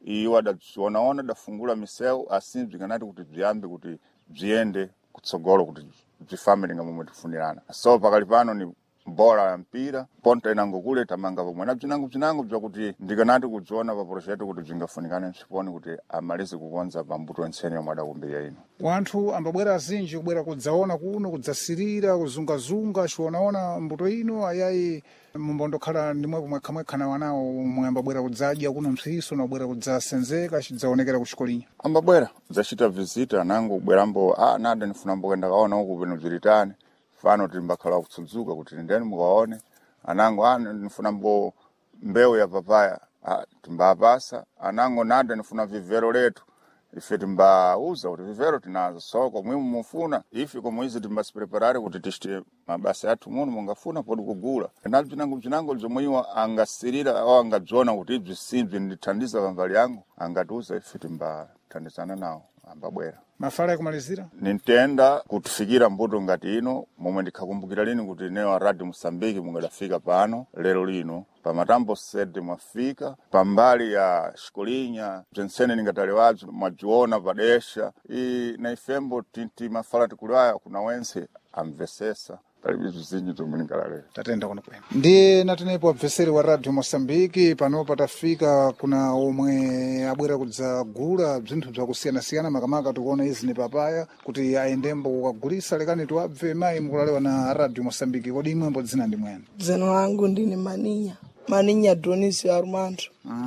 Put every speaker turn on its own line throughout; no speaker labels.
iwo adaona dafungula miseu asinzi kanati kuti bziyambe kuti bziyende kutsogolo kuti bzifamily ngamwe tifunirana. So pakali pano ni bola ya mpira ponta inango kule tamanga pomwe na bzinango bzakuti ndikanati kudziona pa project kuti bzingafunikane msiponi kuti amalize kukonza pambuto ensene yomwe adakumbira ino.
Wanthu ambabwera azinji kubwera kudzaona kuno kudzasirira kuzungazunga chiwonaona mbuto ino ayayi mumbondokhala ndimwe pomwekhana wanawo omwe ambabwera kudzadya kuno msiso na kubwera kudzasenzeka chidzaonekera kuchikolinya.
Ambabwera dzachita visita nango kubwerambo nada nifunambo kenda kaona uku peno bzilitani fano timbakhala kutsudzuka kuti ndeni mukaone anango nifuna mbo mbewu ya papaya timbapasa anango nada nifuna vivero letu ife timbauza kuti vivero tinazo soko mwimu mufuna ife komwizi timbasipreparare kuti tishite mabasa yathu muno mungafuna podi kugula bzinango zomwiwa angasirira au angadzona kuti ibzi sibzi ndithandiza pambali yangu angatiuza ife timbathandizana nawo ambabwera.
Mafala ya kumalizira?
Nintenda kutifikira mbuto ngati ino momwe ndikhakumbukira lini kuti newa Radio Mosambiki mungadafika pano lero lino pamatambo sede mwafika pambali ya shikolinya bzensene ningatalewazo mwajiona padesha na ifembo tinti mafala tikuliwaya kuna wense amvesesa talibizu zinyi tuminingalale.
Tatenda kuna kwena. Ndiye natenepo abveseri wa Radio Mosambiki pano patafika kuna omwe abwera kudzagula bzinthu bzakusiyana-siyana makamaka tukuona izi ni papaya kuti aendembo kukagulisa lekani tuabve mayi mukulalewa na Radio Mosambiki kodi imwembo dzina ndi mwene.
Dzina langu ndini Maninya Dionisio Armando.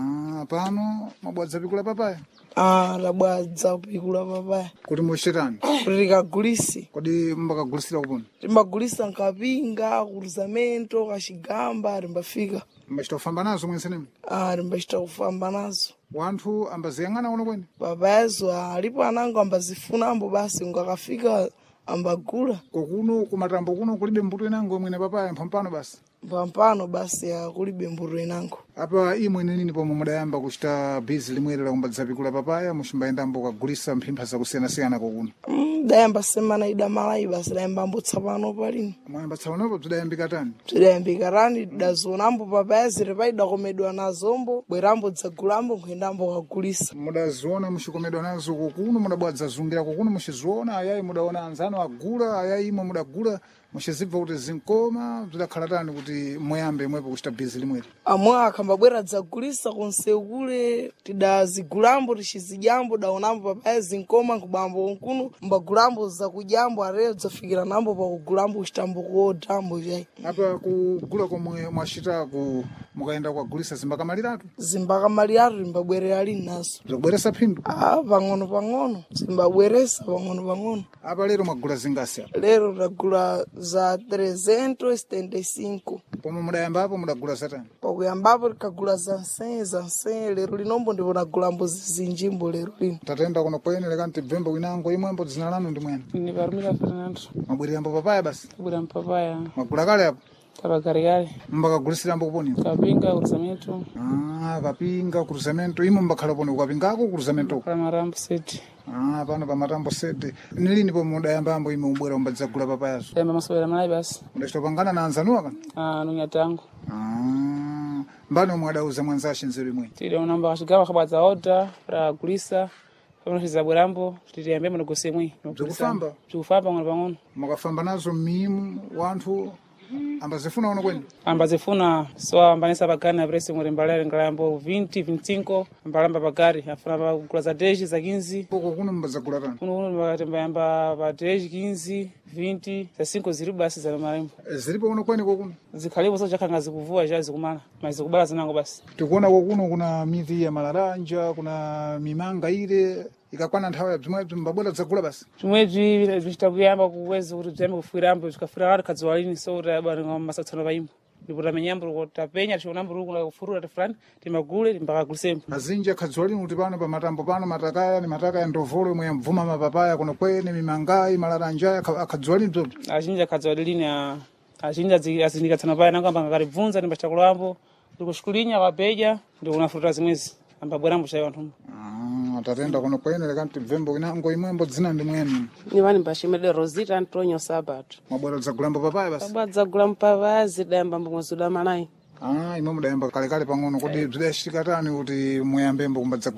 Pano mabwadza pikula papaya?
Labwadza pikula papaya.
Kuti mushirani?
Kuti likagulisi.
Kodi mbakagulisira kuponi?
Timbagulisa nkapinga, kuruzamento, kachigamba, rimbafika.
Mbachita kufamba nazo mwensenemu?
Rimbachita kufamba nazo.
Wanthu ambaziyang'ana uno kweni?
Papayazo alipo anango ambazifuna ambo basi ngakafika ambagula.
Kokuno kumatambo kuno kulibe mbuto inango mwene papaya mpampano basi?
Mpampano basi kulibe mbuto inango.
Apa imwe nini pomwe mudayamba kuchita busy limwere la kumbadza pikula papaya mushimbayendambo kagulisa mphimpha zakusiyana-siyana kokuno?
Dayamba semana idamalayi basi dayamba mbotsa pano palino.
Mwayamba tsapanopo bzidayambika tani?
Bzidayambika tani dazonambo papaya ziri paidakomedwa nazombo bwerambo dzagulambo nkuendambo kagulisa.
Mudaziona mushikomedwa nazo kokuno mudabwadza zungira kokuno mushiziona ayayi mudaona anzano agula ayayi imwe mudagula mushizibva kuti zinkoma bzidakhala tani kuti moyambe imwepo kuchita busy limwere?
Amwe akambabwera dzagulisa konsekule tidazigulambo tichizijambo daonambo papaya zinkoma nkubambo nkuno mbagulambo zakujambo areo dzafikira nambo pakugulambo kuchitambo kuodambo chayi.
Apa kugula komwe mwashita mukaenda kugulisa zimbakamaliratu?
Zimbakamaliratu rimbabwerera lini nazo.
Zakubweresa phindu?
Pang'ono. Zimbabweresa pang'ono.
Apa lero mwagula zingasi apa?
Lero tagula za 375.
Pomwe mudayambapo mudagula zatani?
Pakuyambapo tikagula za 100 lero linombo ndipo nagulambo zizinjimbo lero lino.
Tatenda kuno kwene lekani tibvembo winango imwembo dzina lanu ndi mwene?
Ni Varmila Fernando.
Mwabwereyambo papaya basi?
Mwabwereyambo papaya.
Mwagula kale apo?
Kale.
Mbakagulisiramo kuponi?
Kapinga, kuruzamento.
Kapinga, kuruzamento. Imo mbakhala poni ukapingako kuruzamento?
Pamatambo sede.
Pano pamatambo sede. Nilini po mudayambambo ime ubwera umbadzagula papayazo?
Dayamba maswera malayi basi.
Mudachitopangana na anzanuwa kana?
Nunyatango.
Mbano mwadauza mwanzashi nziru imwe?
Tide unamba kachigaba kabadza oda, gulisa. Pano chizabwerambo, titiyambe mnogose mwe.
Zikufamba?
Zikufamba pang'ono.
Mukafamba nazo mimu, wanthu ambazifuna uno kweni?
Ambazifuna so ambanisa pagani apresi murimbalere ngalambo 20, 25 ambalamba pagari afuna kugula za 10 za 15.
Poko kuno mbazagula tani?
Kuno mbatembayamba pa 10, 15, 20 za 5 ziri basi za marembo.
Zilipo uno kweni kokuno?
Zikhalipo so chakanga zikuvua cha zikumala. Mazi kubala zinango basi.
Tikuona kokuno kuna miti ya malaranja, kuna mimanga ile ikakwana nthawi ya bzimwe mbabwera dzagula basi?
Chimwechi vichitakuyamba kuwezi kuti bzayambe kufuirambo zikafura watu kadziwalini so kuti abana ngoma masatsano paimbo. Ndipo tamenyambo kutapenya chionambo rukula kufurura tafulani timagule timbakagulisembo.
Azinja kadziwalini kuti pano pamatambo pano matakaya ni mataka ya ndovolo imwe yamvuma mapapaya kuno kwene mimangai malaranja akadziwalini bzobzi?
Azinja kadziwalini azinja azindikatsana paya nangamba ngakalibvunza timbachitakulambo ndikushikulinya kapeja ndikunafurura zimwezi ambabwerambo chayi wanthu.
Tatenda kuno kwene lekani tibvembo inango imwembo dzina ndi mwene?
Ni vani mbashimede Rosita Antonio Sabato.
Mwabwera dzagulambo papaya basi?
Mwabwera papaya zidayamba mwezi udamalayi.
Imwe mudayamba kalekale pang'ono kodi bzidachitika tani kuti muyambembo kumbadzagula